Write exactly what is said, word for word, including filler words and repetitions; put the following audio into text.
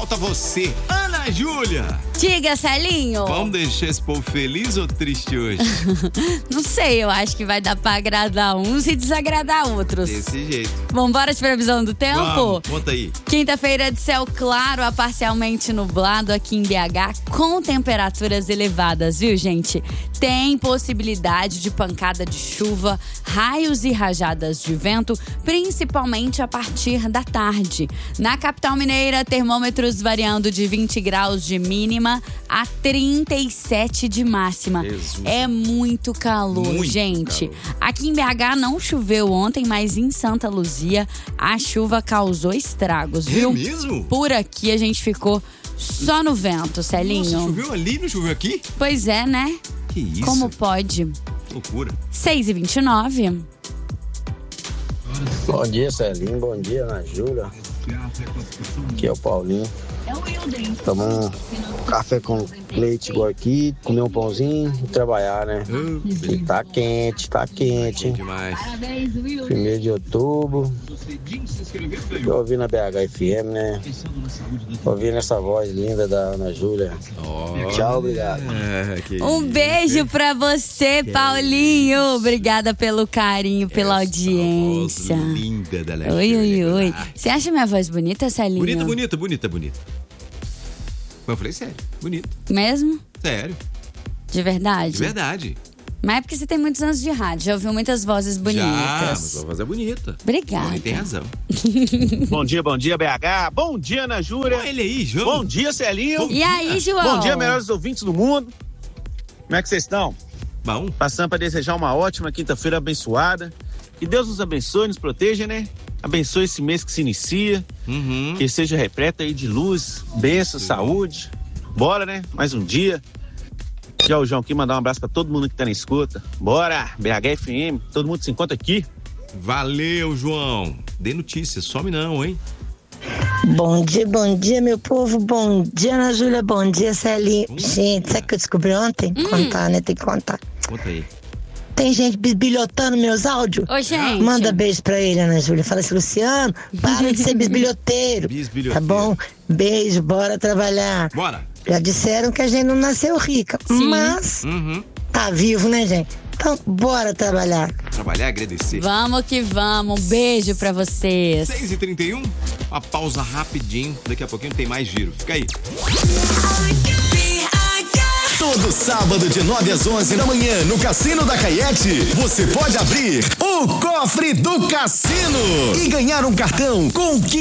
falta você, Ana Júlia. Diga, Celinho. Vamos deixar esse povo feliz ou triste hoje? Não sei, eu acho que vai dar pra agradar uns e desagradar outros. Desse jeito. Vambora de previsão do tempo? Vamos, conta aí. Quinta-feira de céu claro a parcialmente nublado aqui em B H, com temperaturas elevadas, viu, gente? Tem possibilidade de pancada de chuva, raios e rajadas de vento, principalmente a partir da tarde. Na capital mineira, termômetros variando de vinte graus de mínima a trinta e sete de máxima. Jesus. É muito calor, Muito gente. calor. Aqui em B H não choveu ontem, mas em Santa Luzia a chuva causou estragos, viu? É mesmo? Por aqui a gente ficou só no vento, Celinho. Nossa, choveu ali, não choveu aqui? Pois é, né? Que isso? Como pode? Loucura. seis e vinte e nove. Bom dia, Celinho. Bom dia, Ana Júlia. Aqui é o Paulinho. Tomar um café com leite igual aqui, comer um pãozinho e trabalhar, né? Hum, E tá quente, tá quente. demais. Primeiro de outubro. Tô ouvindo a B H F M, né? Ouvindo essa voz linda da Ana Júlia. Oh. Tchau, obrigado. É, que Um isso, beijo hein? pra você, Paulinho. Obrigada pelo carinho, pela Essa audiência. voz linda da Ana Oi, oi, Júlia. oi. Ah, Você acha minha voz bonita, Celinho? Bonita, bonita, bonita, bonita. Mas eu falei sério, bonita. Mesmo? Sério, De verdade? de verdade. Mas é porque você tem muitos anos de rádio, já ouviu muitas vozes bonitas. Já, mas a voz é bonita. Obrigada. Ele tem razão. Bom dia, bom dia, B H. Bom dia, Ana Júlia. Olha ele aí, João. Bom dia, Celinho. E aí, João? Bom dia, melhores ouvintes do mundo. Como é que vocês estão? Bom, Passando para desejar uma ótima quinta-feira abençoada. Que Deus nos abençoe, nos proteja, né? Abençoe esse mês que se inicia. uhum. Que seja repleto aí de luz, bênção, saúde. Bora, né? Mais um dia. Já o João aqui mandar um abraço pra todo mundo que tá na escuta. Bora, B H F M, todo mundo se encontra aqui. Valeu, João. Dê notícias, some não, hein? Bom dia, bom dia, meu povo. Bom dia, Ana Júlia. Bom dia, Celinho. Bom Gente, dia. sabe o que eu descobri ontem? Hum. Contar, né? Tem que contar. Conta aí. Tem gente bisbilhotando meus áudios. Ô, gente. Manda beijo pra ele, Ana Júlia. Fala assim, Luciano, para de ser bisbilhoteiro. Bisbilhoteiro. Tá bom? Beijo, bora trabalhar. Bora. Já disseram que a gente não nasceu rica, Sim. mas Uhum. tá vivo, né, gente? Então, bora trabalhar. Trabalhar, agradecer. Vamos que vamos. Um beijo pra vocês. seis e trinta e um, uma pausa rapidinho. Daqui a pouquinho tem mais giro. Fica aí. Todo sábado de nove às onze da manhã no Cassino da Caiete, você pode abrir o cofre do cassino e ganhar um cartão com